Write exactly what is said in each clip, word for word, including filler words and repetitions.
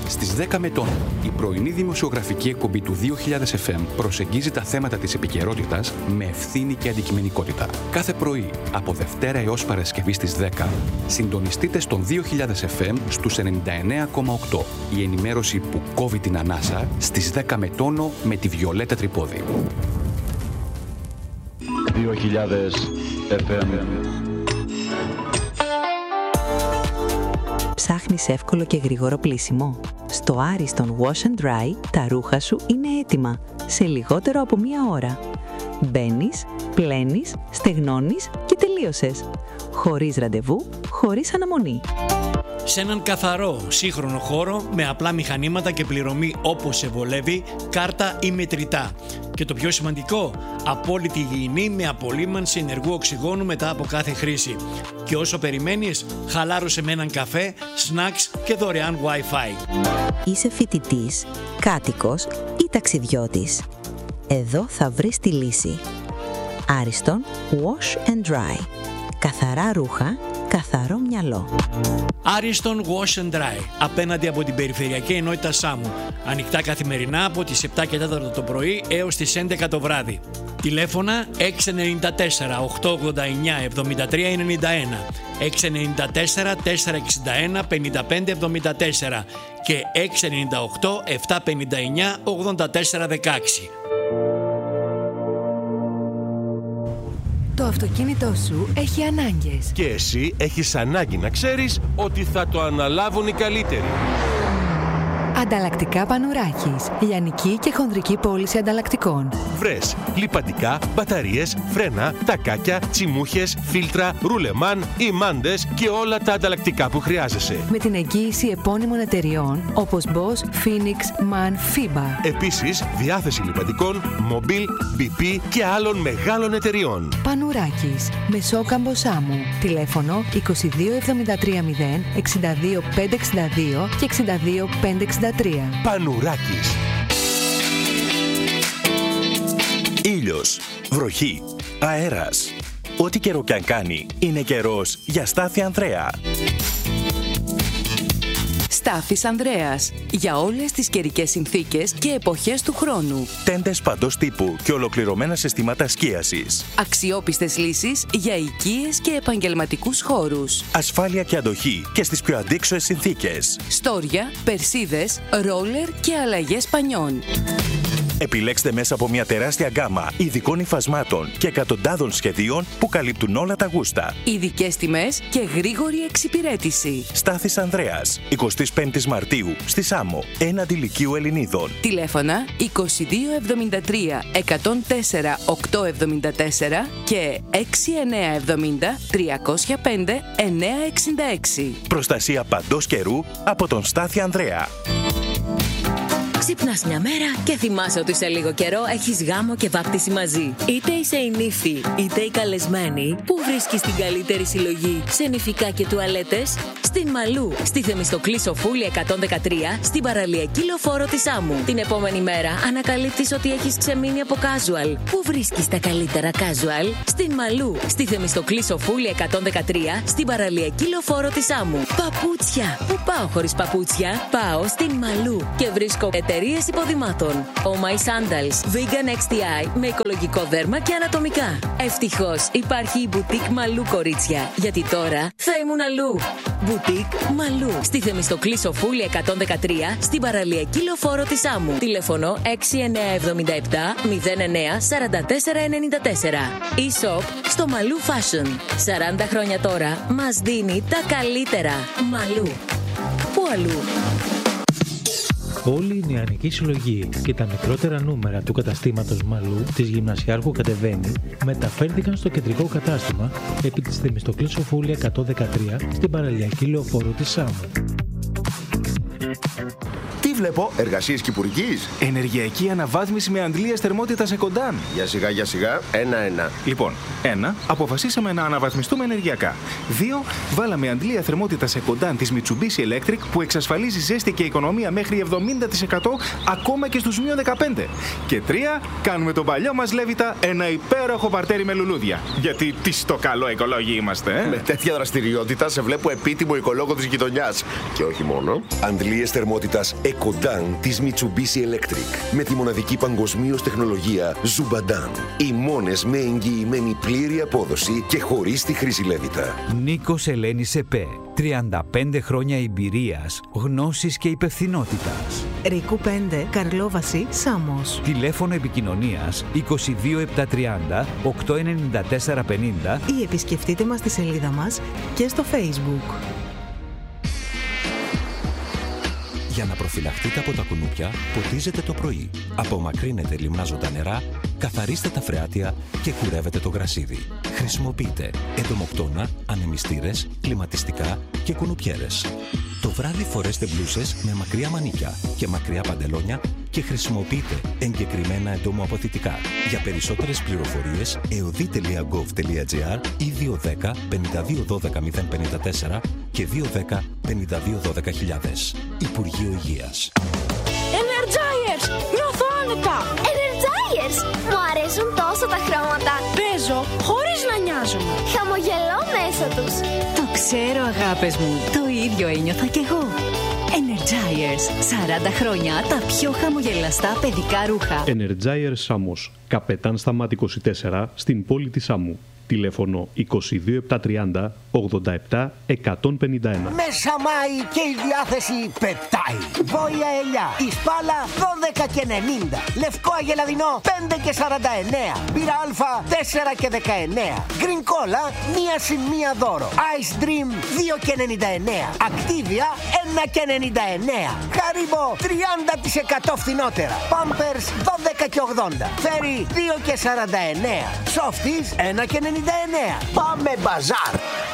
Στις δέκα με τον, η πρωινή δημοσιογραφική εκπομπή του δύο χιλιάδες εφ εμ προσεγγίζει τα θέματα της επικαιρότητας με ευθύνη και αντικειμενικότητα. Κάθε πρωί, από Δευτέρα έως Παρασκευή στις δέκα, συντονιστείτε στον δύο χιλιάδες εφ εμ στους ενενήντα εννέα κόμμα οκτώ. Η ενημέρωση που κόβει την ανάσα στις δέκα με τόνο με τη Βιολέτα Τρυπόδη. δύο χιλιάδες εφ εμ. Ψάχνεις εύκολο και γρήγορο πλύσιμο? Στο Ariston Wash and Dry τα ρούχα σου είναι έτοιμα σε λιγότερο από μία ώρα. Μπαίνεις, πλένεις, στεγνώνεις και τελείωσες. Χωρίς ραντεβού, χωρίς αναμονή. Σε έναν καθαρό, σύγχρονο χώρο με απλά μηχανήματα και πληρωμή όπως σε βολεύει, κάρτα ή μετρητά. Και το πιο σημαντικό, απόλυτη υγιεινή με απολύμανση ενεργού οξυγόνου μετά από κάθε χρήση. Και όσο περιμένεις, χαλάρωσε με έναν καφέ, σνακς και δωρεάν Wi-Fi. Είσαι φοιτητής, κάτοικος ή ταξιδιώτης? Εδώ θα βρεις τη λύση. Ariston Wash and Dry. Καθαρά ρούχα, καθαρό μυαλό. Ariston Wash and Dry, απέναντι από την Περιφερειακή Ενότητα Σάμου. Ανοιχτά καθημερινά από τις επτά και τέσσερα το πρωί έως τις έντεκα το βράδυ. Τηλέφωνα έξι εννιά τέσσερα οκτώ ογδόντα εννιά εβδομήντα τρία ενενήντα ένα, έξι εννιά τέσσερα τέσσερα εξήντα ένα πενήντα πέντε εβδομήντα τέσσερα και έξι εννιά οκτώ επτά πενήντα εννιά ογδόντα τέσσερα δεκαέξι. Το αυτοκίνητό σου έχει ανάγκες. Και εσύ έχεις ανάγκη να ξέρεις ότι θα το αναλάβουν οι καλύτεροι. Ανταλλακτικά Πανουράκης. Λιανική και χονδρική πώληση ανταλλακτικών. Βρες λιπαντικά, μπαταρίες, φρένα, τακάκια, τσιμούχες, φίλτρα, ρουλεμάν, ημάντες και όλα τα ανταλλακτικά που χρειάζεσαι. Με την εγγύηση επώνυμων εταιριών όπως Bosch, Phoenix, MAN, FIBA. Επίσης, διάθεση λιπαντικών, Mobil, μπι πι και άλλων μεγάλων εταιριών. Πανουράκης. Μεσόκαμπο Σάμου. Τηλέφωνο είκοσι δύο εβδομήντα τρία μηδέν εξήντα δύο πεντακόσια εξήντα δύο και εξήντα δύο πεντακόσια εξήντα τρία. Πανουράκης. Ήλιος, βροχή, αέρας. Ό,τι καιρό κι αν κάνει, είναι καιρός για Στάθη Ανδρέα. Στάθης Ανδρέας. Για όλες τις καιρικές συνθήκες και εποχές του χρόνου. Τέντες παντός τύπου και ολοκληρωμένα συστήματα σκίασης. Αξιόπιστες λύσεις για οικίες και επαγγελματικούς χώρους. Ασφάλεια και αντοχή και στις πιο αντίξωες συνθήκες. Στόρια, περσίδες, ρόλερ και αλλαγές πανιών. Επιλέξτε μέσα από μια τεράστια γκάμα ειδικών υφασμάτων και εκατοντάδων σχεδίων που καλύπτουν όλα τα γούστα. Ειδικές τιμές και γρήγορη εξυπηρέτηση. Στάθης Ανδρέας, εικοστή πέμπτη Μαρτίου, στη Σάμο, έναντι Λυκείου Ελληνίδων. Τηλέφωνα είκοσι δύο εβδομήντα τρία εκατόν τέσσερα οκτακόσια εβδομήντα τέσσερα και έξι εννιά εβδομήντα τριακόσια πέντε εννιακόσια εξήντα έξι. Προστασία παντός καιρού από τον Στάθη Ανδρέα. Ξυπνάς μια μέρα και θυμάσαι ότι σε λίγο καιρό έχεις γάμο και βάπτιση μαζί. Είτε είσαι η νύφη, είτε η καλεσμένη, που βρίσκεις την καλύτερη συλλογή σε νηφικά και τουαλέτες? Στην Μαλού, στη Θεμιστοκλή Σοφούλη εκατόν δεκατρία, στην παραλιακή λεωφόρο της Άμμου. Την επόμενη μέρα ανακαλύπτεις ότι έχεις ξεμείνει από casual. Πού βρίσκεις τα καλύτερα casual? Στην Μαλού, στη Θεμιστοκλή Σοφούλη εκατόν δεκατρία, στην παραλιακή λεωφόρο της Άμμου. Παπούτσια. Πού πάω χωρίς παπούτσια? Πάω στην Μαλού και βρίσκω εταιρείες υποδημάτων. Oh My Sandals, Vegan εξ τι άι με οικολογικό δέρμα και ανατομικά. Ευτυχώς υπάρχει η Boutique Μαλού, κορίτσια, γιατί τώρα θα ήμουν αλλού. Boutique Μαλού, στη Θεμιστοκλή Σοφούλη εκατόν δεκατρία, στην παραλιακή λεωφόρο της Άμμου. Τηλέφωνο έξι εννιά εβδομήντα επτά μηδέν εννιά σαράντα τέσσερα ενενήντα τέσσερα. E-shop στο Μαλού Fashion. σαράντα χρόνια τώρα μας δίνει τα καλύτερα. Μαλού. Πού αλλού? Όλη η νεανική συλλογή και τα μικρότερα νούμερα του καταστήματος Μαλού της Γυμνασιάρχου Κατεβαίνει μεταφέρθηκαν στο κεντρικό κατάστημα επί της Θεμιστοκλής Σοφούλη εκατόν δεκατρία στην παραλιακή λεωφόρο της Σάμου. Τι βλέπω, εργασίες κυπουρικής. Ενεργειακή αναβάθμιση με αντλίες θερμότητας Εκοντάν. Για σιγά, για σιγά, ένα-ένα. Λοιπόν, ένα, αποφασίσαμε να αναβαθμιστούμε ενεργειακά. Δύο, βάλαμε αντλία θερμότητας Εκοντάν της Mitsubishi Electric που εξασφαλίζει ζέστη και οικονομία μέχρι εβδομήντα τοις εκατό ακόμα και στους μείον δεκαπέντε. Και τρία, κάνουμε τον παλιό μας Λέβητα ένα υπέροχο παρτέρι με λουλούδια. Γιατί τι στο καλό οικολόγοι είμαστε, ε? Με τέτοια δραστηριότητα σε βλέπω επίτιμο οικολόγο της γειτονιάς. Και όχι μόνο. Αντλίες θερμότητας Ecodan της Mitsubishi Electric. Με τη μοναδική παγκοσμίως τεχνολογία Zubadan. Οι μόνες με εγγυημένη πλήρη απόδοση και χωρίς τη χρήση Λέβητα. Νίκος Ελένης ΕΠΕ. τριάντα πέντε χρόνια εμπειρίας, γνώσης και υπευθυνότητας. Ρίκου πέντε, Καρλόβαση, Σάμος. Τηλέφωνο επικοινωνίας είκοσι δύο επτακόσια τριάντα οκτακόσια ενενήντα τέσσερα πενήντα ή επισκεφτείτε μας στη σελίδα μας και στο Facebook. Για να προφυλαχτείτε από τα κουνούπια, ποτίζετε το πρωί. Απομακρύνετε λιμνάζοντα νερά, καθαρίστε τα φρεάτια και κουρεύετε το γρασίδι. Χρησιμοποιείτε εντομοκτώνα, ανεμιστήρες, κλιματιστικά και κουνουπιέρες. Το βράδυ φορέστε μπλούσες με μακριά μανίκια και μακριά παντελόνια και χρησιμοποιείτε εγκεκριμένα εντομοαποθητικά. Για περισσότερες πληροφορίες, εωδή τελεία γκοβ τελεία τζι άρ ή δύο ένα μηδέν πέντε δύο ένα δύο μηδέν πέντε τέσσερα και δύο ένα μηδέν πέντε δύο ένα μηδέν χιλιάδες. Υπουργείο Υγείας. Energizers! Νιώθω άνετα! Energizers! Μου αρέσουν τόσο τα χρώματα. Παίζω χωρίς να νοιάζομαι. Χαμογελώ μέσα τους. Το ξέρω, αγάπες μου. Το ίδιο ένιωθα κι εγώ. Energizers. σαράντα χρόνια τα πιο χαμογελαστά παιδικά ρούχα. Energizers Σάμος. Καπετάν Σταμάτη είκοσι τέσσερα στην πόλη της Σάμου. Τηλέφωνο είκοσι δύο επτακόσια τριάντα ογδόντα επτά εκατόν πενήντα ένα. Μέσα Μάη και η διάθεση πετάει. Βόια ελιά, η σπάλα δώδεκα και ενενήντα. Λευκό αγελαδινό πέντε και σαράντα εννέα. Μπύρα αλφα τέσσερα και δεκαεννέα. Green Cola μία συν μία δώρο. Ice Dream δύο και ενενήντα εννέα. Activia ένα και ενενήντα εννέα. Haribo τριάντα τοις εκατό φθηνότερα. Pampers δώδεκα και ογδόντα. Fairy δύο και σαράντα εννέα. Softies ένα και ενενήντα εννέα. Πάμε μπαζάρ!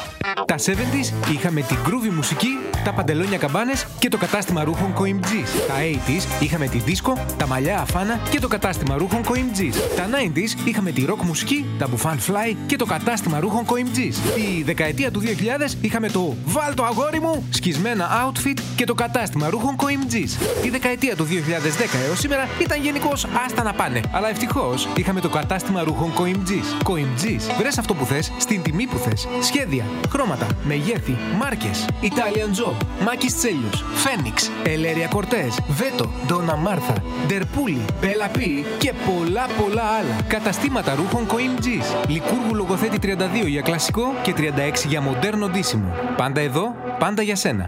Τα εβδομήντα είχαμε την groovy μουσική, τα παντελόνια καμπάνες και το κατάστημα ρούχων Coimg's. Τα ογδόντα είχαμε τη δίσκο, τα μαλλιά αφάνα και το κατάστημα ρούχων Coimg's. Τα ενενήντα είχαμε τη rock μουσική, τα μπουφάν fly και το κατάστημα ρούχων Coimg's. Τη δεκαετία του δύο χιλιάδες είχαμε το «Βάλ το αγόρι μου», σκισμένα outfit και το κατάστημα ρούχων Coimg's. Η δεκαετία του δύο χιλιάδες δέκα έως σήμερα ήταν γενικώς άστα να πάνε. Αλλά ευτυχώς είχαμε το κατάστημα ρούχων Coimg's. Coimg's, βρες αυτό που θες, στην τιμή που θες. Σχέδια, χρώματα, μεγέθη, μάρκες, Italian Job, Μάκης Τσέλιος, Φένιξ, Ελέρια Κορτές, Βέτο, Ντόνα Μάρθα, Ντερπούλη, Μπελαπή και πολλά πολλά άλλα. Καταστήματα ρούχων Coimg's. Λικούργου Λογοθέτη τριάντα δύο για κλασικό και τριάντα έξι για μοντέρνο ντύσιμο. Πάντα εδώ, πάντα για σένα.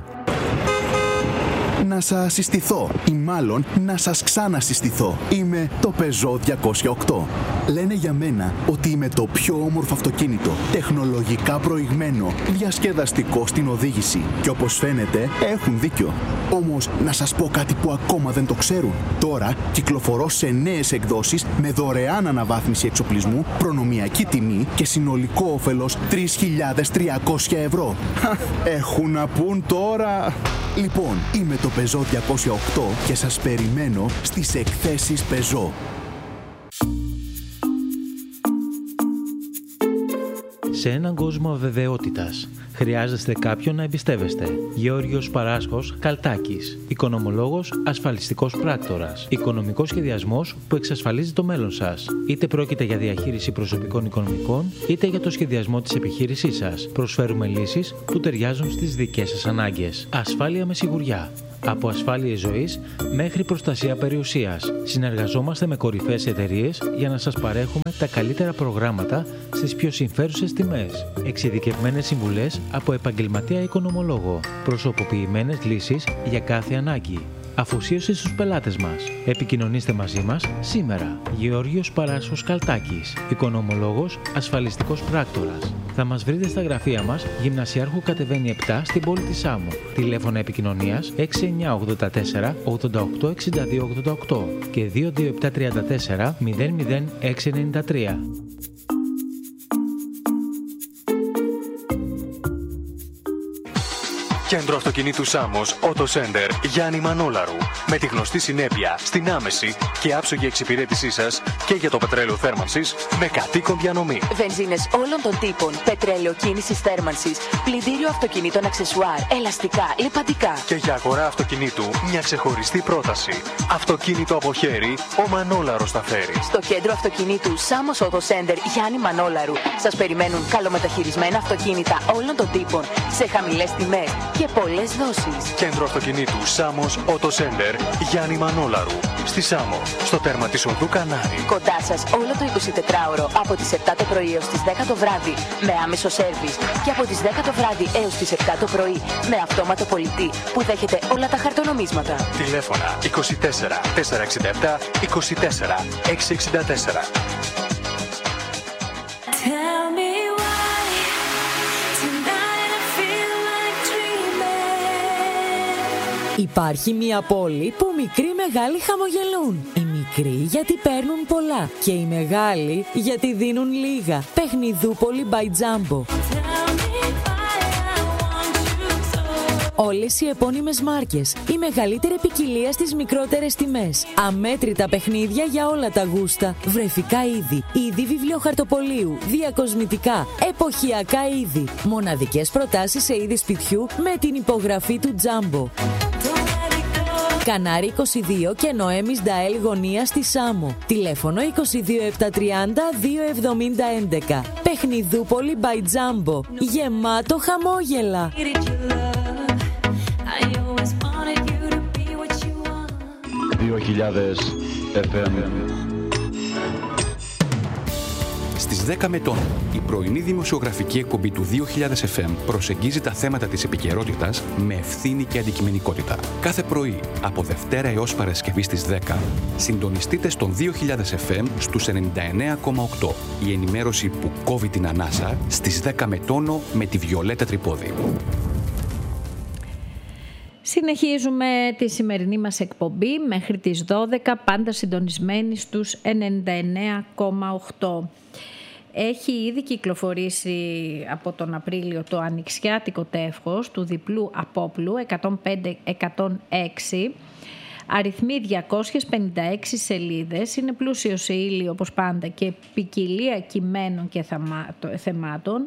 Να σας συστηθώ ή μάλλον να σας ξανασυστηθώ. Είμαι το Peugeot διακόσια οκτώ. Λένε για μένα ότι είμαι το πιο όμορφο αυτοκίνητο, τεχνολογικά προηγμένο, διασκεδαστικό στην οδήγηση. Και όπως φαίνεται έχουν δίκιο. Όμως να σας πω κάτι που ακόμα δεν το ξέρουν. Τώρα κυκλοφορώ σε νέες εκδόσεις με δωρεάν αναβάθμιση εξοπλισμού, προνομιακή τιμή και συνολικό όφελος τρεις χιλιάδες τριακόσια ευρώ. Έχουν να πούν τώρα. Λοιπόν, είμαι το Peugeot διακόσια οκτώ και σας περιμένω στις εκθέσεις Peugeot. Σε έναν κόσμο αβεβαιότητας, χρειάζεστε κάποιον να εμπιστεύεστε. Γεώργιος Παράσχος Καλτάκης. Οικονομολόγος, ασφαλιστικός πράκτορας. Οικονομικός σχεδιασμός που εξασφαλίζει το μέλλον σας. Είτε πρόκειται για διαχείριση προσωπικών οικονομικών, είτε για το σχεδιασμό της επιχείρησής σας. Προσφέρουμε λύσεις που ταιριάζουν στις δικές σας ανάγκες. Ασφάλεια με σιγουριά. Από ασφάλειες ζωής μέχρι προστασία περιουσίας. Συνεργαζόμαστε με κορυφαίες εταιρείες για να σας παρέχουμε τα καλύτερα προγράμματα στις πιο συμφέρουσες τιμές. Εξειδικευμένες συμβουλές από επαγγελματία οικονομολόγο. Προσωποποιημένες λύσεις για κάθε ανάγκη. Αφοσίωση στους πελάτες μας. Επικοινωνήστε μαζί μας σήμερα. Γεώργιος Παράσχος Καλτάκης. Οικονομολόγος, ασφαλιστικός πράκτορας. Θα μας βρείτε στα γραφεία μας, Γυμνασιάρχου Κατεβαίνει επτά στην πόλη της Σάμου. Τηλέφωνα επικοινωνίας έξι εννιά ογδόντα τέσσερα ογδόντα οκτώ εξήντα δύο ογδόντα οκτώ και δύο δύο επτά τριάντα τέσσερα μηδέν μηδέν έξι ενενήντα τρία. Κέντρο αυτοκινήτου Σάμος Auto Center Γιάννη Μανόλαρου. Με τη γνωστή συνέπεια στην άμεση και άψογη εξυπηρέτησή σας και για το πετρέλαιο θέρμανσης με κατοίκον διανομή. Βενζίνες όλων των τύπων, πετρέλαιο κίνησης θέρμανσης, πλυντήριο αυτοκινήτων αξεσουάρ, ελαστικά, λιπαντικά. Και για αγορά αυτοκινήτου μια ξεχωριστή πρόταση. Αυτοκίνητο από χέρι, ο Μανόλαρος θα φέρει. Στο κέντρο αυτοκινήτου Σάμος Auto Center Γιάννη Μανόλαρου σας περιμένουν καλομεταχειρισμένα αυτοκίνητα όλων των τύπων σε χαμηλές τιμές και πολλές δόσεις. Κέντρο αυτοκινήτου Σάμος Auto Center Γιάννη Μανόλαρου. Στη Σάμο, στο τέρμα της οδού Κανάρη. Κοντά σας όλο το εικοσιτετράωρο από τις επτά το πρωί έως τις δέκα το βράδυ με άμεσο σέρβις και από τις δέκα το βράδυ έως τις επτά το πρωί με αυτόματο πολιτή που δέχεται όλα τα χαρτονομίσματα. Τηλέφωνα είκοσι τέσσερα τετρακόσια εξήντα επτά είκοσι τέσσερα εξακόσια εξήντα τέσσερα. Υπάρχει μια πόλη που μικροί μεγάλοι χαμογελούν. Οι μικροί γιατί παίρνουν πολλά και οι μεγάλοι γιατί δίνουν λίγα. Παιχνιδούπολη by Jumbo. Όλες οι επώνυμες μάρκες, η μεγαλύτερη ποικιλία στις μικρότερες τιμές. Αμέτρητα παιχνίδια για όλα τα γούστα. Βρεφικά είδη, είδη βιβλιοχαρτοπολίου, διακοσμητικά, εποχιακά είδη. Μοναδικές προτάσεις σε είδη σπιτιού με την υπογραφή του Jumbo. Κανάρι είκοσι δύο και Νοέμις Νταέλ γωνία στη Σάμο. Τηλέφωνο είκοσι δύο επτακόσια τριάντα δύο εβδομήντα έντεκα. Παιχνιδούπολη by Jumbo. Γεμάτο χαμόγελα. δύο χιλιάδες εφ εμ. Στις δέκα Μετών, η πρωινή δημοσιογραφική εκπομπή του δύο χιλιάδες εφ εμ προσεγγίζει τα θέματα της επικαιρότητας με ευθύνη και αντικειμενικότητα. Κάθε πρωί, από Δευτέρα έως Παρασκευή στις δέκα, συντονιστείτε στον δύο χιλιάδες εφ εμ στους ενενήντα εννέα κόμμα οκτώ. Η ενημέρωση που κόβει την ανάσα στις δέκα Μετώνο με τη Βιολέτα Τρυπόδη. Συνεχίζουμε τη σημερινή μας εκπομπή μέχρι τις δώδεκα, πάντα συντονισμένοι στους ενενήντα εννέα κόμμα οκτώ. Έχει ήδη κυκλοφορήσει από τον Απρίλιο το ανοιξιάτικο τεύχος του διπλού απόπλου εκατόν πέντε εκατόν έξι. Αριθμοί διακόσιες πενήντα έξι σελίδες, είναι πλούσιο σε ύλη όπως πάντα και ποικιλία κειμένων και θεμάτων.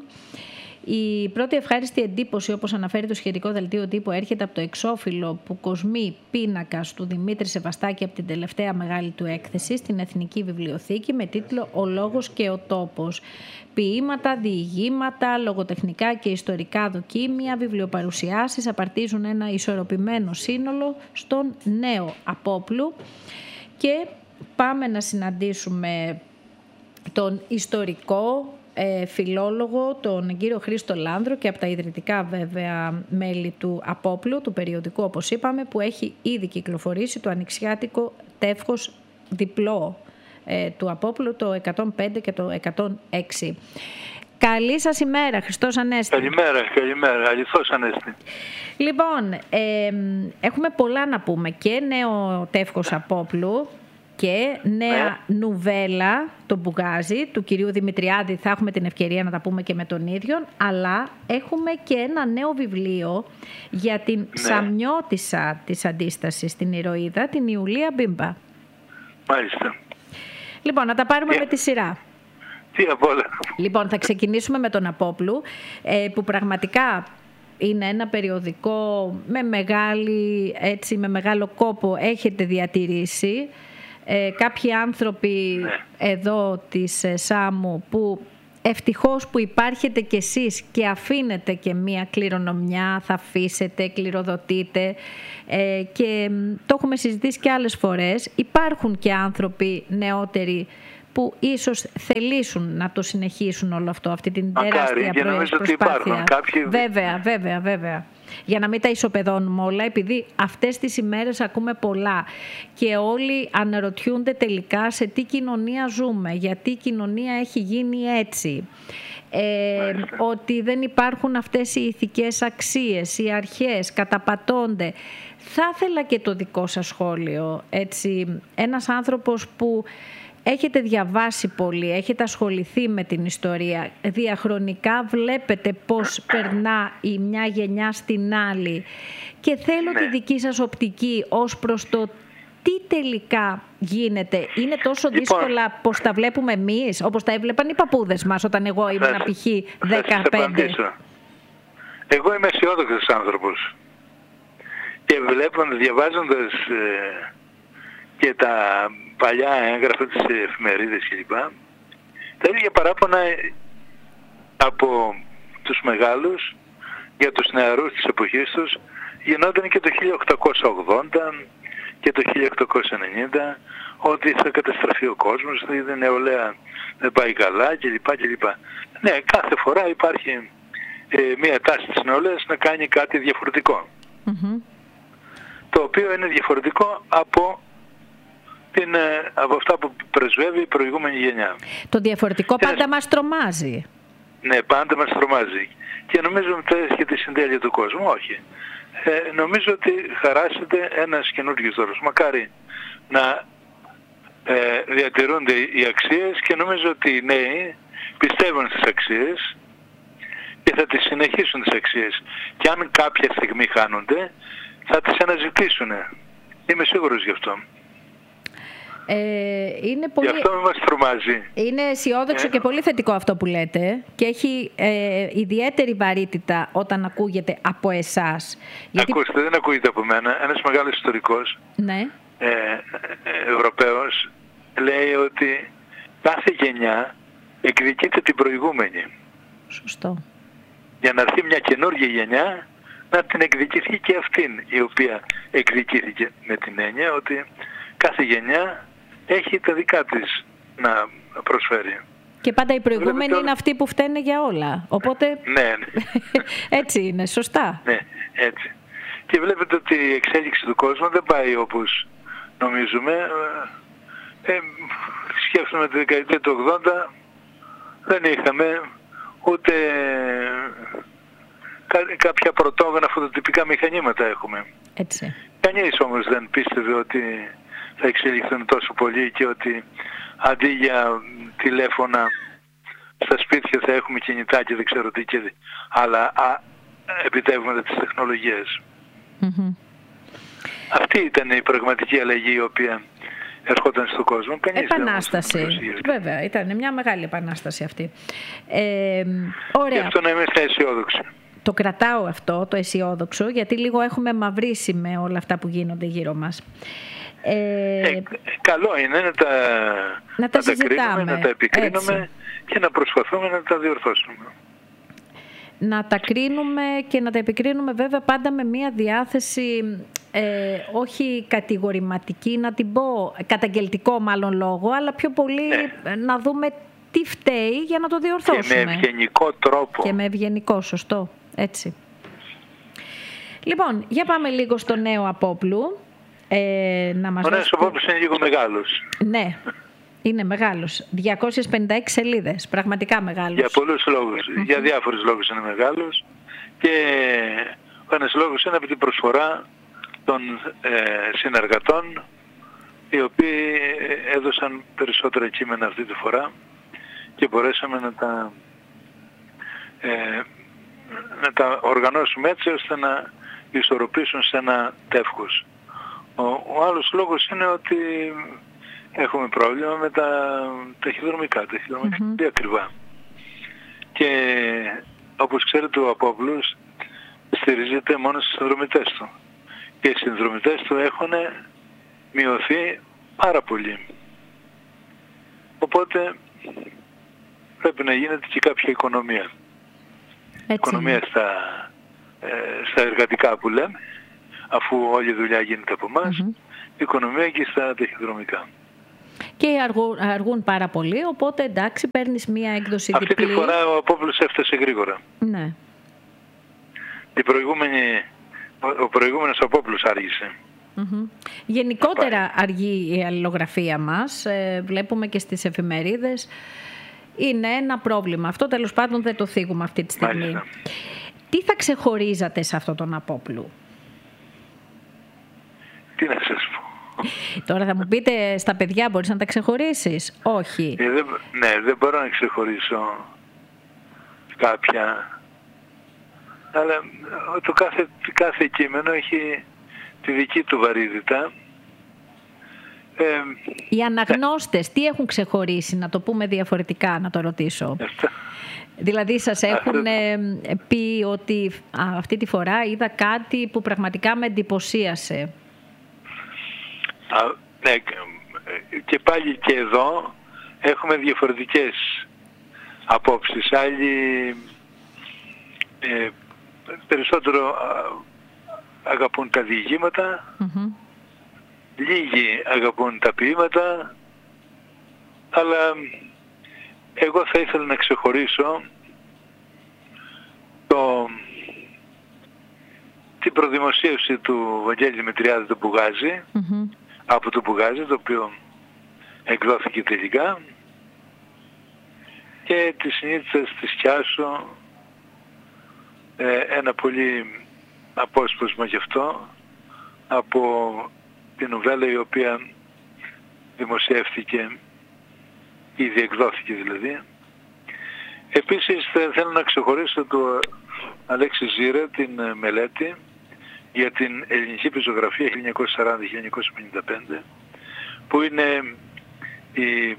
Η πρώτη ευχάριστη εντύπωση, όπως αναφέρει το σχετικό δελτίο τύπου, έρχεται από το εξώφυλλο που κοσμεί πίνακας του Δημήτρη Σεβαστάκη από την τελευταία μεγάλη του έκθεση στην Εθνική Βιβλιοθήκη με τίτλο «Ο λόγος και ο τόπος». Ποίηματα, διηγήματα, λογοτεχνικά και ιστορικά δοκίμια, βιβλιοπαρουσιάσεις απαρτίζουν ένα ισορροπημένο σύνολο στον νέο Απόπλου και πάμε να συναντήσουμε τον ιστορικό φιλόλογο, τον κύριο Χρήστο Λάνδρο και από τα ιδρυτικά βέβαια μέλη του Απόπλου, του περιοδικού όπως είπαμε, που έχει ήδη κυκλοφορήσει το ανοιξιάτικο τεύχος διπλό ε, του Απόπλου, το εκατόν πέντε και το εκατόν έξι. Καλή σας ημέρα, Χριστός Ανέστη. Καλημέρα, καλημέρα, αληθώς Ανέστη. Λοιπόν, ε, έχουμε πολλά να πούμε και νέο τεύχος Απόπλου και νέα ναι. νουβέλα, το Μπουγάζι, του κυρίου Δημητριάδη, θα έχουμε την ευκαιρία να τα πούμε και με τον ίδιο, αλλά έχουμε και ένα νέο βιβλίο για την ναι. Σαμιώτισσα της αντίστασης στην ηρωίδα, την Ιουλία Μπίμπα. Μάλιστα. Λοιπόν, να τα πάρουμε yeah. με τη σειρά. Τι απ' όλα. Λοιπόν, θα ξεκινήσουμε με τον Απόπλου, που πραγματικά είναι ένα περιοδικό με, μεγάλη, έτσι, με μεγάλο κόπο έχετε διατηρήσει. Ε, κάποιοι άνθρωποι ναι. εδώ της ε, Σάμου που ευτυχώς που υπάρχετε κι εσείς και αφήνετε και μία κληρονομιά, θα αφήσετε, κληροδοτείτε ε, και το έχουμε συζητήσει και άλλες φορές. Υπάρχουν και άνθρωποι νεότεροι που ίσως θελήσουν να το συνεχίσουν όλο αυτό, αυτή την τεράστια προσπάθεια. Κάποιοι... Βέβαια, βέβαια, βέβαια. Για να μην τα ισοπεδώνουμε όλα, επειδή αυτές τις ημέρες ακούμε πολλά και όλοι αναρωτιούνται τελικά σε τι κοινωνία ζούμε, γιατί η κοινωνία έχει γίνει έτσι. Ε, ότι δεν υπάρχουν αυτές οι ηθικές αξίες, οι αρχές καταπατώνται. Θα ήθελα και το δικό σας σχόλιο, έτσι, ένας άνθρωπος που έχετε διαβάσει πολύ, έχετε ασχοληθεί με την ιστορία. Διαχρονικά βλέπετε πώς περνά η μια γενιά στην άλλη. Και θέλω Ναι. τη δική σας οπτική ως προς το τι τελικά γίνεται. Είναι τόσο Λοιπόν, δύσκολα πως τα βλέπουμε εμείς, όπως τα έβλεπαν οι παππούδες μας όταν εγώ ήμουν Θα- π.χ. Θα σας δεκαπέντε. απαντήσω. Εγώ είμαι αισιόδοξος άνθρωπος. Και βλέποντας, διαβάζοντας ε, και τα παλιά έγγραφα της εφημερίδες κλπ. Τα ίδια παράπονα από τους μεγάλους για τους νεαρούς της εποχής τους γινόταν και το χίλια οκτακόσια ογδόντα και το χίλια οκτακόσια ενενήντα, ότι θα καταστραφεί ο κόσμος, ότι η νεολαία δεν πάει καλά κλπ. κλπ. Ναι, κάθε φορά υπάρχει ε, μία τάση της νεολαίας να κάνει κάτι διαφορετικό. Mm-hmm. Το οποίο είναι διαφορετικό από, την, ε, από αυτά που πρεσβεύει η προηγούμενη γενιά. Το διαφορετικό Ένας- πάντα μας τρομάζει. Ναι, πάντα μας τρομάζει. Και νομίζω ότι θα έχει τη συντέλεια του κόσμου. Όχι. Ε, νομίζω ότι χαράσσεται ένας καινούργιος δρόμος. Μακάρι να ε, διατηρούνται οι αξίες και νομίζω ότι οι νέοι πιστεύουν στις αξίες και θα τις συνεχίσουν τις αξίες. Και αν κάποια στιγμή χάνονται, θα τις αναζητήσουν. Είμαι σίγουρος γι' αυτό. Ε, είναι πολύ... Γι' αυτό μας τρομάζει. Είναι αισιόδοξο Ε. και πολύ θετικό αυτό που λέτε και έχει ε, ιδιαίτερη βαρύτητα όταν ακούγεται από εσάς. Γιατί... Ακούστε, δεν ακούγεται από μένα. Ένας μεγάλος ιστορικός, Ναι. ε, ε, Ευρωπαίος, λέει ότι κάθε γενιά εκδικείται την προηγούμενη. Σωστό. Για να έρθει μια καινούργια γενιά να την εκδικηθεί και αυτήν, η οποία εκδικήθηκε με την έννοια ότι κάθε γενιά έχει τα δικά της να προσφέρει. Και πάντα οι προηγούμενοι Βλέπετε, είναι αυτοί που φταίνε για όλα. Οπότε Ναι, ναι, έτσι είναι, σωστά. ναι, έτσι. Και βλέπετε ότι η εξέλιξη του κόσμου δεν πάει όπως νομίζουμε. Ε, ε, σκέφτομαι τη δεκαετία του ογδόντα δεν είχαμε ούτε κα- κάποια πρωτόγωνα φωτοτυπικά μηχανήματα έχουμε. Έτσι. Κανείς όμως δεν πίστευε ότι θα εξελιχθούν τόσο πολύ και ότι αντί για τηλέφωνα στα σπίτια θα έχουμε κινητά και δεν ξέρω τι και άλλα α, επιτεύγματα της τεχνολογίας. Mm-hmm. Αυτή ήταν η πραγματική αλλαγή η οποία ερχόταν στον κόσμο. Κανείς Επανάσταση. δεν μας Βέβαια, ήταν μια μεγάλη επανάσταση αυτή. Ε, ωραία. Γι' αυτό να είμαστε αισιόδοξοι. Το κρατάω αυτό, το αισιόδοξο, γιατί λίγο έχουμε μαυρίσει με όλα αυτά που γίνονται γύρω μας. Ε, Ε, καλό είναι να τα, να τα να συζητάμε, κρίνουμε, να τα επικρίνουμε έτσι. και να προσπαθούμε να τα διορθώσουμε. Να τα κρίνουμε και να τα επικρίνουμε βέβαια πάντα με μια διάθεση ε, όχι κατηγορηματική, να την πω καταγγελτικό μάλλον λόγο, αλλά πιο πολύ Ναι. να δούμε τι φταίει για να το διορθώσουμε. Και με ευγενικό τρόπο. Και με ευγενικό, σωστό. Έτσι. Λοιπόν, για πάμε λίγο στο νέο Απόπλου. Ε, να μας Ο νέος δώσετε- Απόπλους είναι λίγο μεγάλος. Ναι, είναι μεγάλος. διακόσιες πενήντα έξι σελίδες, πραγματικά μεγάλος. Για πολλούς λόγους. Για διάφορους λόγους είναι μεγάλος. Και ο ένας λόγος είναι από την προσφορά των ε, συνεργατών, οι οποίοι έδωσαν περισσότερα κείμενα αυτή τη φορά και μπορέσαμε να τα, ε, να τα οργανώσουμε έτσι ώστε να ισορροπήσουν σε ένα τεύχος. Ο, ο άλλος λόγος είναι ότι έχουμε πρόβλημα με τα ταχυδρομικά. Τα ταχυδρομικά είναι mm-hmm. ακριβά. Και όπως ξέρετε ο Απόπλους στηρίζεται μόνο στους συνδρομητές του. Και οι συνδρομητές του έχουν μειωθεί πάρα πολύ. Οπότε πρέπει να γίνεται και κάποια οικονομία. Έτσι. Οικονομία στα, ε, στα εργατικά που λέμε, αφού όλη η δουλειά γίνεται από εμάς, mm-hmm. οικονομία και στα ταχυδρομικά. Και αργούν, αργούν πάρα πολύ, οπότε εντάξει, παίρνεις μία έκδοση Αυτή διπλή. τη φορά ο Απόπλους έφτασε γρήγορα. Ναι. Η προηγούμενη, ο, ο προηγούμενος Απόπλους άργησε. Mm-hmm. Γενικότερα αργεί η αλληλογραφία μας, ε, βλέπουμε και στις εφημερίδες. Είναι ένα πρόβλημα. Αυτό τέλος πάντων δεν το θίγουμε αυτή τη στιγμή. Μάλιστα. Τι θα ξεχωρίζατε σε αυτό τον Απόπλου? Τι να σας πω. Τώρα θα μου πείτε, στα παιδιά μπορείς να τα ξεχωρίσεις? Όχι. Ε, δεν, ναι, δεν μπορώ να ξεχωρίσω κάποια. Αλλά το κάθε, κάθε κείμενο έχει τη δική του βαρύτητα. Ε, Οι αναγνώστες τι έχουν ξεχωρίσει, να το πούμε διαφορετικά, να το ρωτήσω. Αυτά. Δηλαδή σας έχουν ε, πει ότι α, αυτή τη φορά είδα κάτι που πραγματικά με εντυπωσίασε. Α, ναι, και πάλι και εδώ έχουμε διαφορετικές απόψεις. Άλλοι ε, περισσότερο αγαπούν τα διηγήματα, mm-hmm. λίγοι αγαπούν τα ποίηματα, αλλά εγώ θα ήθελα να ξεχωρίσω το, την προδημοσίευση του Βαγγέλη Δημητριάδη του Μπουγάζη, mm-hmm. από το Μπουγάζη, το οποίο εκδόθηκε τελικά, και τη συνήθειας της Κιάσο, ε, ένα πολύ απόσπασμα γι' αυτό, από την νουβέλα η οποία δημοσιεύθηκε, ήδη εκδόθηκε δηλαδή. Επίσης θέλω να ξεχωρίσω το Αλέξη Ζήρα, την μελέτη για την ελληνική πεζογραφία χίλια εννιακόσια σαράντα με χίλια εννιακόσια πενήντα πέντε, που είναι η,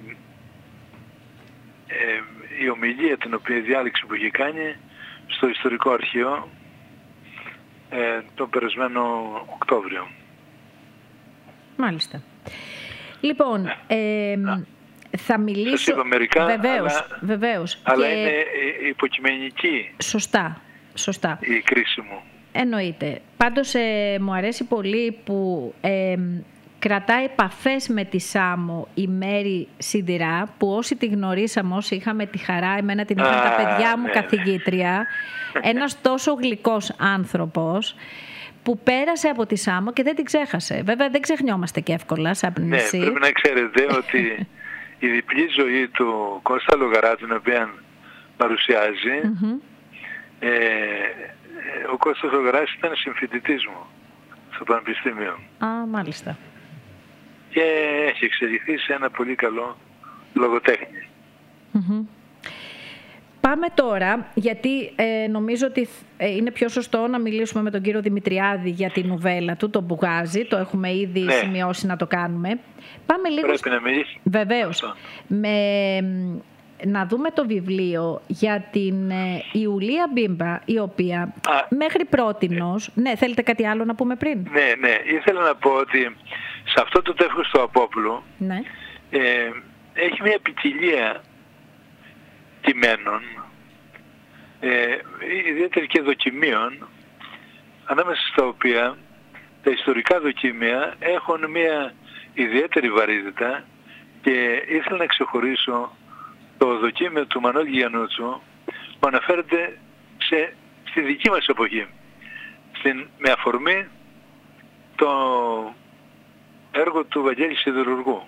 ε, η ομιλία την οποία διάλεξη που έχει κάνει στο Ιστορικό Αρχείο ε, τον περασμένο Οκτώβριο. Μάλιστα. Λοιπόν, ε, θα μιλήσω... Σας είπα μερικά, βεβαίως, αλλά, βεβαίως. αλλά και... είναι υποκειμενική. Σωστά, σωστά. Η κρίση μου. Εννοείται. Πάντως ε, μου αρέσει πολύ που ε, κρατάει επαφές με τη Σάμο η Μέρη Σιδηρά, που όσοι τη γνωρίσαμε, όσοι είχαμε τη χαρά, εμένα την είχαν τα παιδιά μου ναι, καθηγήτρια, ένας τόσο γλυκός άνθρωπος, που πέρασε από τη Σάμο και δεν την ξέχασε. Βέβαια δεν ξεχνιόμαστε και εύκολα σαν νησί. Ναι, πρέπει να ξέρετε ότι η διπλή ζωή του Κώστα Λογαρά, την οποία παρουσιάζει, mm-hmm. ε, ο Κώστας Λογαράς ήταν συμφοιτητής μου στο Πανεπιστήμιο. Α, μάλιστα. Και έχει εξελιχθεί σε ένα πολύ καλό λογοτέχνη. Mm-hmm. Πάμε τώρα, γιατί ε, νομίζω ότι ε, είναι πιο σωστό να μιλήσουμε με τον κύριο Δημητριάδη για την νουβέλα του, τον Μπουγάζη. Το έχουμε ήδη ναι. σημειώσει να το κάνουμε. Πάμε λίγο... Πρέπει να μιλήσει. Βεβαίως. Με, να δούμε το βιβλίο για την ε, Ιουλία Μπίμπα, η οποία Α, μέχρι πρότινος... Ναι. ναι, θέλετε κάτι άλλο να πούμε πριν? Ναι, ναι. Ήθελα να πω ότι σε αυτό το τεύχος του Απόπουλου ναι. ε, έχει μια ποικιλία κειμένων, ε, ιδιαίτερα και δοκιμίων, ανάμεσα στα οποία τα ιστορικά δοκίμια έχουν μια ιδιαίτερη βαρύτητα, και ήθελα να ξεχωρίσω το δοκίμιο του Μανώλη Γιαννούτσου, που αναφέρεται σε, στη δική μας εποχή, στην, με αφορμή το έργο του Βαγγέλη Σιδηρουργού,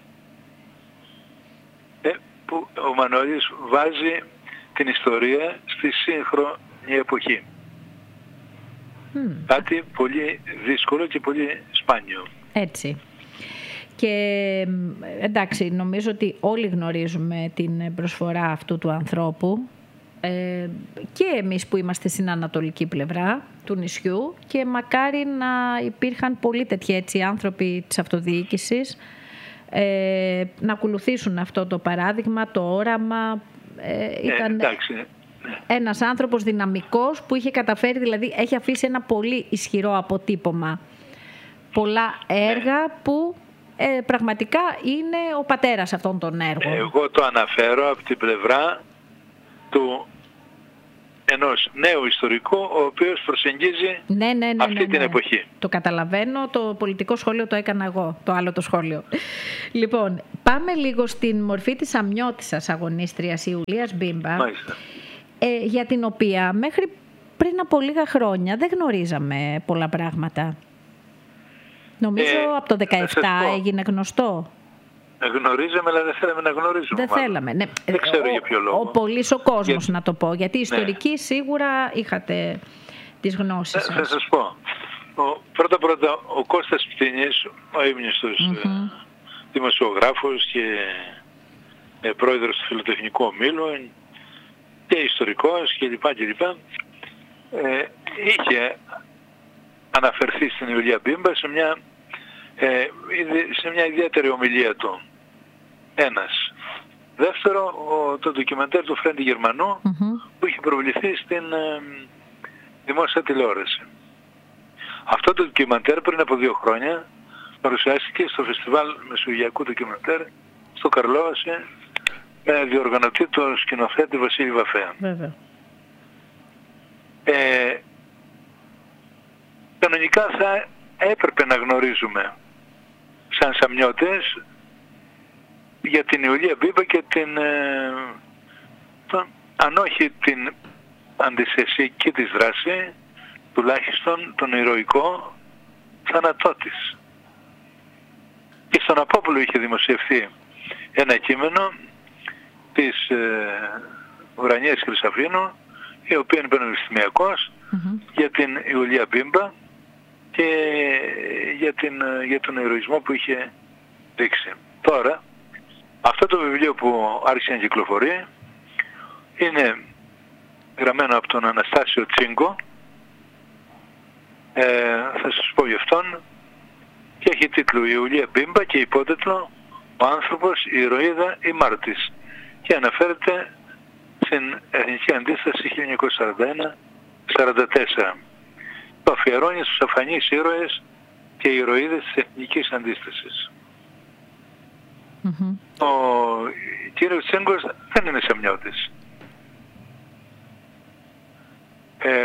ε, που ο Μανώλης βάζει την ιστορία στη σύγχρονη εποχή. Mm. Κάτι πολύ δύσκολο και πολύ σπάνιο. Έτσι. Και εντάξει, νομίζω ότι όλοι γνωρίζουμε την προσφορά αυτού του ανθρώπου, ε, και εμείς που είμαστε στην ανατολική πλευρά του νησιού, και μακάρι να υπήρχαν πολλοί τέτοιοι έτσι άνθρωποι της αυτοδιοίκησης, Ε, να ακολουθήσουν αυτό το παράδειγμα, το όραμα. Ε, ήταν ε, εντάξει, ναι. ένας άνθρωπος δυναμικός που είχε καταφέρει, δηλαδή έχει αφήσει ένα πολύ ισχυρό αποτύπωμα. Πολλά έργα ναι. που ε, πραγματικά είναι ο πατέρας αυτών των έργων. Εγώ το αναφέρω από την πλευρά του ενός νέου ιστορικού, ο οποίος προσεγγίζει ναι, ναι, ναι, αυτή ναι, ναι. την εποχή. Το καταλαβαίνω, το πολιτικό σχόλιο το έκανα εγώ, το άλλο το σχόλιο. Λοιπόν, πάμε λίγο στην μορφή της αμνιώτισσας αγωνίστριας Ιουλίας Μπίμπα, ε, για την οποία μέχρι πριν από λίγα χρόνια δεν γνωρίζαμε πολλά πράγματα. Νομίζω ε, από το δεκαεπτά έγινε γνωστό. Γνωρίζαμε, αλλά δεν θέλαμε να γνωρίζουμε. Δεν μάλλον. θέλαμε. Ναι. Δεν ξέρω ο, για ποιο λόγο. Ο πολύς ο κόσμος, για... να το πω. Γιατί οι ιστορικοί ναι. σίγουρα είχατε τις γνώσεις σας. Θα σας πω Ο, πρώτα πρώτα ο Κώστας Πτηνής, ο ύμνηστος mm-hmm. δημοσιογράφος και ε, πρόεδρος του Φιλοτεχνικού Ομίλου και ιστορικός κλπ. κλπ. Ε, είχε αναφερθεί στην Ιουλία Μπίμπα σε μια, ε, σε μια ιδιαίτερη ομιλία του. Ένας. Δεύτερο, ο, το ντοκιμαντέρ του Φρέντι Γερμανού mm-hmm. που είχε προβληθεί στην ε, δημόσια τηλεόραση. Αυτό το ντοκιμαντέρ πριν από δύο χρόνια παρουσιάστηκε στο Φεστιβάλ Μεσογειακού Ντοκιμαντέρ στο Καρλόαση με διοργανωτή το σκηνοθέτη Βασίλη Βαφέα. Βέβαια. Ε, κανονικά θα έπρεπε να γνωρίζουμε σαν Σαμιώτες για την Ιουλία Μπίμπα και την, ε, τον, αν όχι την αντισεσιακή της δράση, τουλάχιστον τον ηρωικό θάνατό της. Και στον Απόπουλο είχε δημοσιευθεί ένα κείμενο της ε, Ουρανίας Χρυσαφήνου, η οποία είναι πανεπιστημιακός, mm-hmm. για την Ιουλία Μπίμπα και για, την, για τον ηρωισμό που είχε δείξει. Τώρα, αυτό το βιβλίο που άρχισε να κυκλοφορεί είναι γραμμένο από τον Αναστάσιο Τσίγκο, ε, θα σας πω γι' αυτόν, και έχει τίτλο «Η Ιουλία Μπίμπα» και υπότιτλο «Ο άνθρωπος, η ηρωίδα, η μάρτης», και αναφέρεται στην Εθνική Αντίσταση χίλια εννιακόσια σαράντα ένα σαράντα τέσσερα. Το αφιερώνει στους αφανείς ήρωες και ηρωίδες της Εθνικής Αντίστασης. Mm-hmm. Ο κύριος Τσίγκος δεν είναι Σαμιώτης. Ε,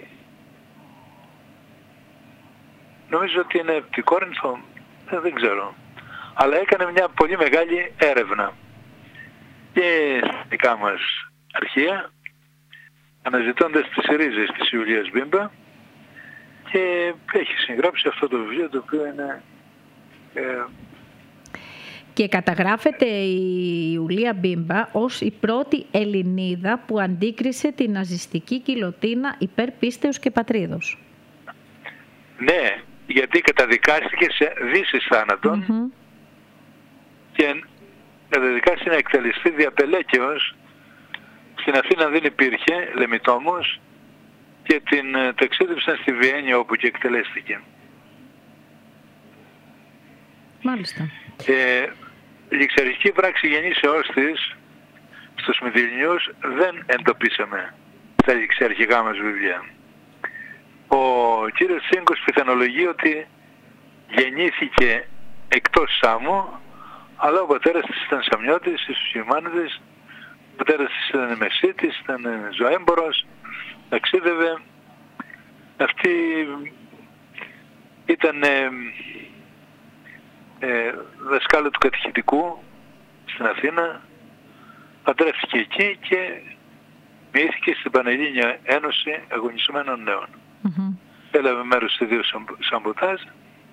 νομίζω ότι είναι από την Κόρινθο, ε, δεν ξέρω. Αλλά έκανε μια πολύ μεγάλη έρευνα και στα δικά μας αρχεία, αναζητώντας τις ρίζες της Ιουλίας Μπίμπα, και έχει συγγράψει αυτό το βιβλίο, το οποίο είναι... Ε, και καταγράφεται η Ιουλία Μπίμπα ως η πρώτη Ελληνίδα που αντίκρισε την ναζιστική κοιλωτίνα υπέρ πίστεως και πατρίδος. Ναι, γιατί καταδικάστηκε σε δύσεις θάνατον mm-hmm. και καταδικάστηκε να εκτελεστεί διαπελέκαιος. Στην Αθήνα δεν υπήρχε λεμιτόμος και την ταξίδεψαν στη Βιέννη, όπου και εκτελέστηκε. Μάλιστα. Ε, η ληξιαρχική πράξη γεννήσεώς της στους Μυδυλινιούς δεν εντοπίσαμε στα ληξιαρχικά μας βιβλία. Ο κύριος Τσίγκος πιθανολογεί ότι γεννήθηκε εκτός Σάμου, αλλά ο πατέρας της ήταν Σαμιώτης, οι Σουσιμάνιδες, ο πατέρας της ήταν Μεσίτης, ήταν ζωέμπορος, ταξίδευε. Αυτή ήταν ε, ε, δασκάλο του κατηχητικού στην Αθήνα, παντρεύτηκε εκεί και μοιήθηκε στην Πανελλήνια Ένωση Αγωνισμένων Νέων. Mm-hmm. Έλαβε μέρος σε δύο σαμποτάζ.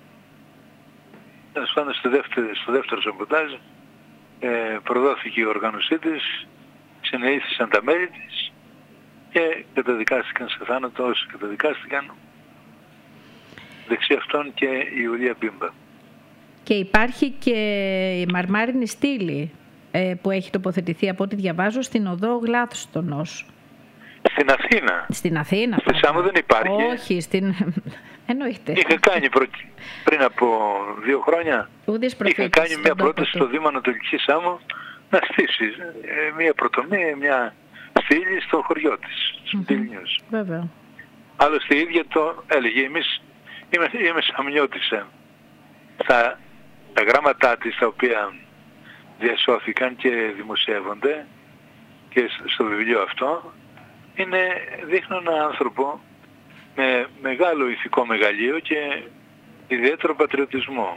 Πάνω στο δεύτερο, στο δεύτερο σαμποτάζ ε, προδόθηκε η οργάνωσή της, συνελήφθησαν τα μέλη της και καταδικάστηκαν σε θάνατο όσοι καταδικάστηκαν, δεξί αυτών και η Ιουλία Μπίμπα. Και υπάρχει και η μαρμάρινη στήλη ε, που έχει τοποθετηθεί, από ό,τι διαβάζω, στην οδό Γλάθστονος. Στην Αθήνα. Στην Αθήνα. Στη Σάμο δεν υπάρχει. Όχι, στην... εννοείται. Είχα κάνει προ... πριν από δύο χρόνια, είχα κάνει μια πρόταση στο Δήμο Ανατολική Σάμο να στήσει ε, μια πρωτομία, μια στήλη στο χωριό της, στους Μυδυλινιούς. Βέβαια. Άλλωστε η ίδια το έλεγε, εμείς είμαι, είμαι Σαμιώτισσα. Στα τα γράμματά της, τα οποία διασώθηκαν και δημοσιεύονται και στο βιβλίο αυτό, είναι, δείχνουν έναν άνθρωπο με μεγάλο ηθικό μεγαλείο και ιδιαίτερο πατριωτισμό.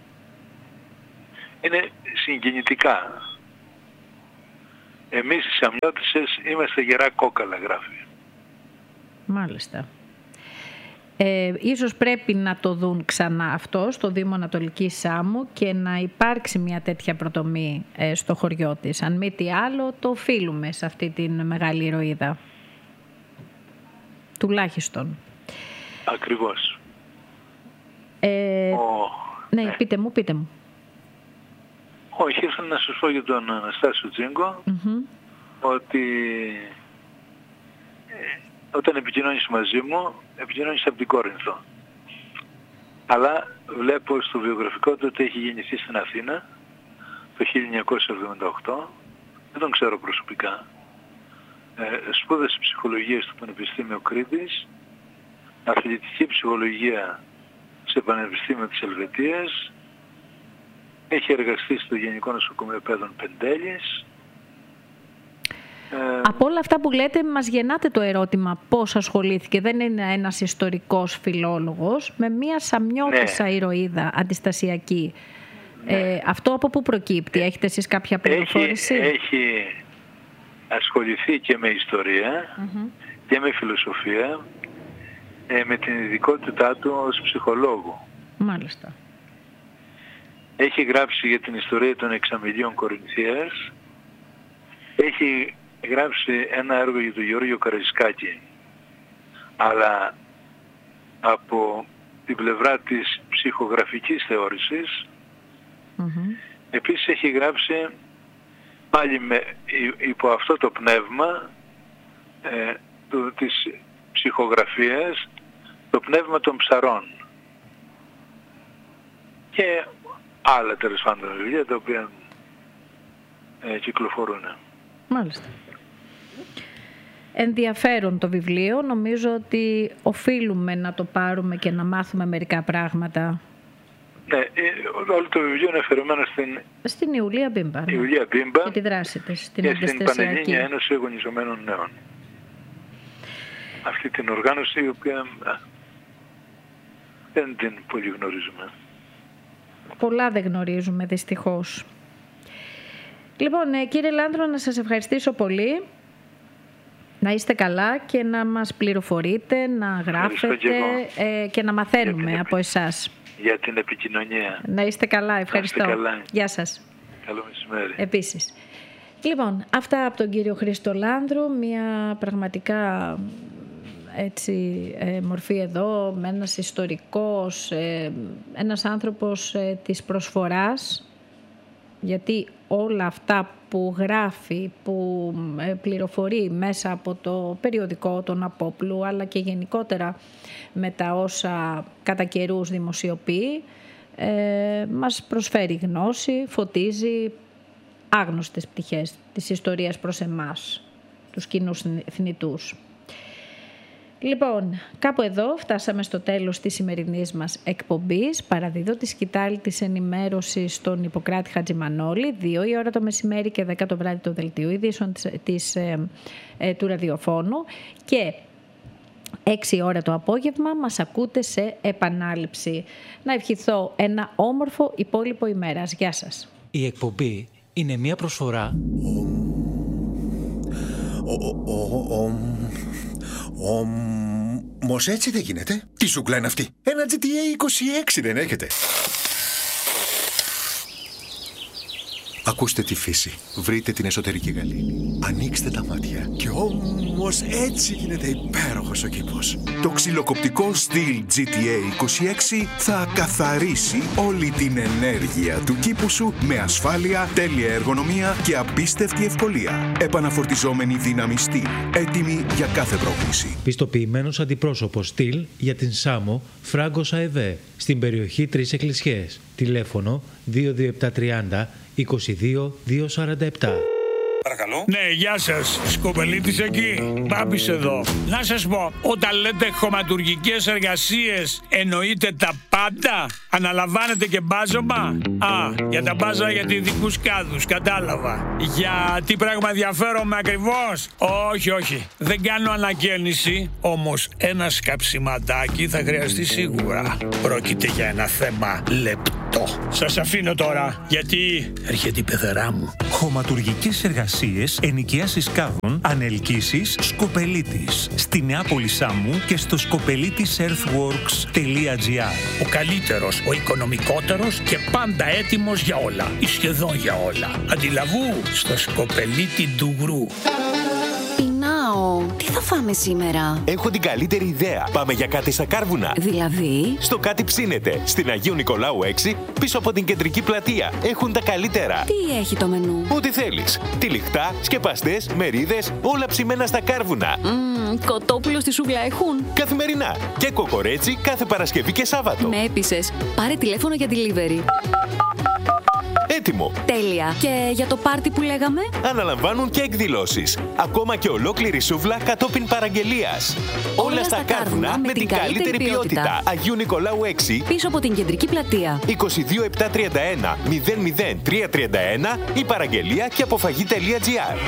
Είναι συγκινητικά. Εμείς οι Σαμιώτισσες είμαστε γερά κόκαλα, γράφει. Μάλιστα. Ε, ίσως πρέπει να το δουν ξανά αυτό στο Δήμο Ανατολικής Σάμου και να υπάρξει μια τέτοια πρωτομή ε, στο χωριό της. Αν μη τι άλλο, το οφείλουμε σε αυτή την μεγάλη ηρωίδα. Τουλάχιστον. Ακριβώς. Ναι, ναι, πείτε μου, πείτε μου. Όχι, ήθελα να σας πω για τον Αναστάσιο Τζίγκο mm-hmm. ότι ε, όταν επικοινώνησε μαζί μου, επικοινώνησε από την Κόρινθο. Αλλά βλέπω στο βιογραφικό του ότι έχει γεννηθεί στην Αθήνα το χίλια εννιακόσια εβδομήντα οκτώ. Δεν τον ξέρω προσωπικά. Ε, σπούδασε ψυχολογία στο Πανεπιστήμιο Κρήτης, αθλητική ψυχολογία σε Πανεπιστήμιο της Ελβετίας, έχει εργαστεί στο Γενικό Νοσοκομείο Παιδών Πεντέλης. Ε... Από όλα αυτά που λέτε μας γεννάτε το ερώτημα πώς ασχολήθηκε. Δεν είναι ένας ιστορικός φιλόλογος με μια σαμιώτισσα ναι. ηρωίδα αντιστασιακή. Ναι. Ε, αυτό από πού προκύπτει, έχετε εσείς κάποια πληροφόρηση? Έχει, έχει ασχοληθεί και με ιστορία mm-hmm. και με φιλοσοφία, ε, με την ειδικότητά του ως ψυχολόγου. Μάλιστα. Έχει γράψει για την ιστορία των εξαμιλίων Κορινθίας. Έχει γράψει ένα έργο για τον Γεώργιο Καραϊσκάκη. Αλλά από την πλευρά της ψυχογραφικής θεώρησης. Mm-hmm. Επίσης έχει γράψει πάλι με, υπό αυτό το πνεύμα ε, του, της ψυχογραφίας, το πνεύμα των ψαρών. Και άλλα τέλος πάντων βιβλία τα οποία ε, κυκλοφορούν. Μάλιστα. Ενδιαφέρον το βιβλίο. Νομίζω ότι οφείλουμε να το πάρουμε και να μάθουμε μερικά πράγματα. Ναι, όλο το βιβλίο είναι αφιερωμένο στην... Στην Ιουλία Μπίμπα. Ναι. Ιουλία Μπίμπα και τη δράση της, στην και στην Πανελλήνια Ένωση Αγωνιζομένων Νέων. Αυτή την οργάνωση η οποία δεν την πολύ γνωρίζουμε. Πολλά δεν γνωρίζουμε δυστυχώς. Λοιπόν, κύριε Λάνδρο, να σας ευχαριστήσω πολύ. Να είστε καλά και να μας πληροφορείτε, να γράφετε και, ε, και να μαθαίνουμε την... από εσάς. Για την επικοινωνία. Να είστε καλά, ευχαριστώ. Να είστε καλά. Γεια σας. Καλό μεσημέρι. Επίσης. Λοιπόν, αυτά από τον κύριο Χρήστο Λάνδρο, μια πραγματικά έτσι, ε, μορφή εδώ, με ένας ιστορικός, ε, ένας άνθρωπος ε, της προσφοράς, γιατί όλα αυτά που γράφει, που ε, πληροφορεί μέσα από το περιοδικό των Απόπλου, αλλά και γενικότερα με τα όσα κατά καιρούς δημοσιοποιεί, ε, μας προσφέρει γνώση, φωτίζει άγνωστες πτυχές της ιστορίας προς εμάς, τους κοινούς θνητούς. Λοιπόν, κάπου εδώ φτάσαμε στο τέλος της σημερινής μας εκπομπής. Παραδίδω τη σκητάλη της ενημέρωσης στον Ιπποκράτη Χατζημανόλη, δύο η ώρα το μεσημέρι και δέκα το βράδυ το δελτίο ειδήσεων της, της, ε, ε, του ραδιοφώνου, και έξι η ώρα το απόγευμα μας ακούτε σε επανάληψη. Να ευχηθώ ένα όμορφο υπόλοιπο ημέρας. Γεια σας. Η εκπομπή είναι μια προσφορά... Όμως έτσι δεν γίνεται. Τι ζούγκλα είναι αυτή? Ένα τζι τι έι είκοσι έξι δεν έχετε? Ακούστε τη φύση. Βρείτε την εσωτερική γαλήνη. Ανοίξτε τα μάτια. Και όμως έτσι γίνεται υπέροχος ο κήπος. Το ξυλοκοπτικό στυλ τζι τι έι είκοσι έξι θα καθαρίσει όλη την ενέργεια του κήπου σου με ασφάλεια, τέλεια εργονομία και απίστευτη ευκολία. Επαναφορτιζόμενη δύναμη στυλ. Έτοιμη για κάθε πρόκληση. Πιστοποιημένος αντιπρόσωπος στυλ για την Σάμο Φράγκος ΑΕΒΕ στην περιοχή Τρεις Εκκλησιές. Τηλέφωνο δύο δύο επτά τριάντα είκοσι δύο διακόσια σαράντα επτά. Παρακαλώ. Ναι, γεια σας. Σκοπελίτης εκεί. Μπάμπης εδώ. Να σας πω, όταν λέτε χωματουργικές εργασίες, εννοείτε τα πάντα? Αναλαμβάνετε και μπάζωμα? Α, για τα μπάζα για ειδικούς κάδους, κατάλαβα. Για τι πράγμα ενδιαφέρομαι ακριβώς? Όχι, όχι. Δεν κάνω ανακαίνιση, όμως ένα σκαψιματάκι θα χρειαστεί σίγουρα. Πρόκειται για ένα θέμα λεπτό. Σας αφήνω τώρα, γιατί έρχεται η πεθερά μου. Χωματουργικές εργασίες, ενοικιάσεις κάδων, ανελκύσεις, Σκοπελίτης. Στη Νεάπολη Σάμου και στο σκοπελίτης earthworks τελεία τζι άρ. Ο καλύτερος, ο οικονομικότερος και πάντα έτοιμος για όλα. Ή σχεδόν για όλα. Αντιλαβού στο σκοπελίτη Ντουγρού. Πεινάω. Τι θα θα φάμε σήμερα? Έχω την καλύτερη ιδέα. Πάμε για κάτι στα Κάρβουνα. Δηλαδή? Στο Κάτι Ψήνεται, στην Αγίου Νικολάου έξι, πίσω από την κεντρική πλατεία. Έχουν τα καλύτερα. Τι έχει το μενού? Ό,τι θέλεις. Τυλιχτά, σκεπαστές, μερίδες, όλα ψημένα στα Κάρβουνα. Mm, κοτόπουλο στη σούβλα έχουν? Καθημερινά. Και κοκορέτσι κάθε Παρασκευή και Σάββατο. Με έπεισες. Πάρε τηλέφωνο για delivery. Έτοιμο. Τέλεια. Και για το πάρτι που λέγαμε? Αναλαμβάνουν και εκδηλώσεις. Ακόμα και ολόκληρη σούβλα κατόπιν παραγγελίας. Όλα, Όλα στα Κάρβουνα με την καλύτερη ποιότητα. ποιότητα. Αγίου Νικολάου έξι, πίσω από την κεντρική πλατεία. είκοσι δύο επτακόσια τριάντα ένα μηδέν μηδέν τριακόσια τριάντα ένα ή παραγγελία και αποφαγή.gr.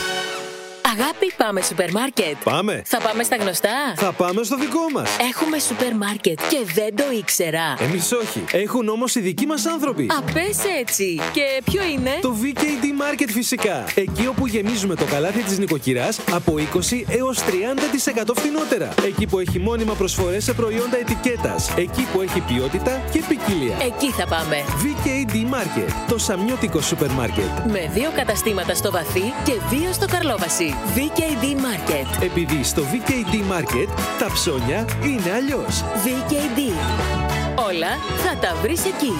Αγάπη, πάμε σούπερ μάρκετ. Πάμε. Θα πάμε στα γνωστά. Θα πάμε στο δικό μας. Έχουμε σούπερ μάρκετ και δεν το ήξερα. Εμείς όχι. Έχουν όμως οι δικοί μας άνθρωποι. Α, πες έτσι. Και ποιο είναι? Το βι κέι ντι Market φυσικά. Εκεί όπου γεμίζουμε το καλάθι της νοικοκυράς από είκοσι έως τριάντα τοις εκατό φθηνότερα. Εκεί που έχει μόνιμα προσφορές σε προϊόντα ετικέτας. Εκεί που έχει ποιότητα και ποικιλία. Εκεί θα πάμε. βι κέι ντι Market. Το σαμιώτικο σούπερ μάρκετ. Με δύο καταστήματα στο Βαθύ και δύο στο Καρλόβαση. βι κέι ντι Market. Επειδή στο βι κέι ντι Market τα ψώνια είναι αλλιώς. βι κέι ντι. Όλα θα τα βρεις εκεί.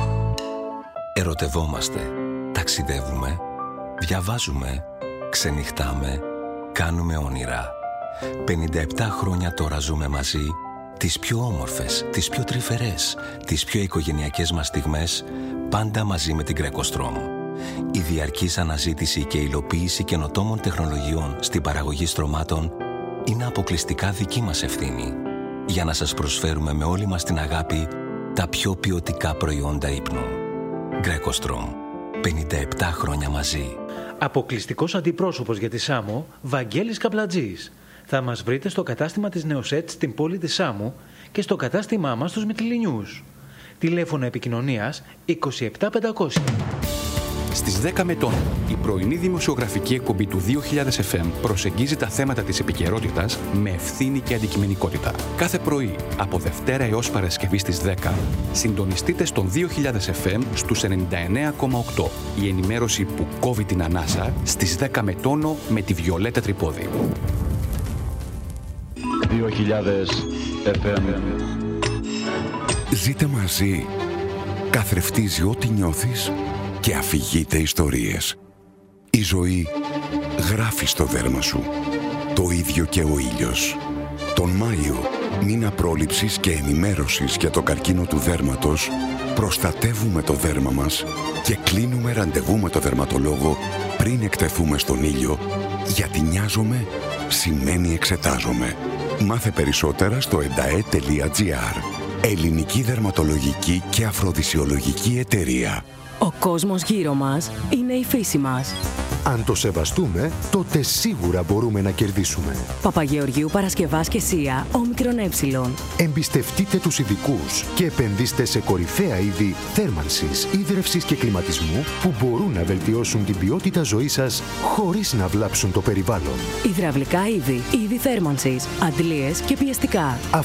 Ερωτευόμαστε, ταξιδεύουμε, διαβάζουμε, ξενυχτάμε, κάνουμε όνειρα. πενήντα επτά χρόνια τώρα ζούμε μαζί, τις πιο όμορφες, τις πιο τρυφερές, τις πιο οικογενειακές μας στιγμές, πάντα μαζί με την GrecoStrom. Η διαρκής αναζήτηση και υλοποίηση καινοτόμων τεχνολογιών στην παραγωγή στρωμάτων είναι αποκλειστικά δική μας ευθύνη, για να σας προσφέρουμε με όλη μας την αγάπη τα πιο ποιοτικά προϊόντα ύπνου. GrecoStrom. πενήντα επτά χρόνια μαζί. Αποκλειστικός αντιπρόσωπος για τη Σάμο, Βαγγέλης Καπλατζής. Θα μας βρείτε στο κατάστημα της Νεοσέτ στην πόλη της Σάμου και στο κατάστημά μας στους Μυτιληνιούς. Τηλέφωνο επικοινωνίας είκοσι επτά πεντακόσια. Στις δέκα Μετών, η πρωινή δημοσιογραφική εκπομπή του δύο χιλιάδες εφ εμ προσεγγίζει τα θέματα της επικαιρότητας με ευθύνη και αντικειμενικότητα. Κάθε πρωί, από Δευτέρα έως Παρασκευή στις δέκα, συντονιστείτε στον δύο χιλιάδες εφ εμ στους ενενήντα εννέα κόμμα οκτώ. Η ενημέρωση που κόβει την ανάσα στις δέκα με τόνο με τη Βιολέτα Τρυπόδη. δύο χιλιάδες εφ εμ. Ζείτε μαζί. Καθρεφτίζει ό,τι νιώθεις και αφηγείται ιστορίες. Η ζωή γράφει στο δέρμα σου. Το ίδιο και ο ήλιος. Τον Μάιο, μήνα πρόληψης και ενημέρωσης για το καρκίνο του δέρματος, προστατεύουμε το δέρμα μας και κλείνουμε ραντεβού με το δερματολόγο πριν εκτεθούμε στον ήλιο, γιατί νοιάζομαι σημαίνει εξετάζομαι. Μάθε περισσότερα στο ενταέ τελεία τζι άρ. Ελληνική Δερματολογική και Αφροδισιολογική Εταιρεία. Ο κόσμος γύρω μας είναι η φύση μας. Αν το σεβαστούμε, τότε σίγουρα μπορούμε να κερδίσουμε. Παπαγεωργίου Παρασκευάς και Σία, όμικρον έψιλον. Εμπιστευτείτε τους ειδικούς και επενδύστε σε κορυφαία είδη θέρμανσης, ίδρευσης και κλιματισμού που μπορούν να βελτιώσουν την ποιότητα ζωής σας χωρίς να βλάψουν το περιβάλλον. Υδραυλικά είδη, είδη θέρμανσης, αντλίες και πιεστικά.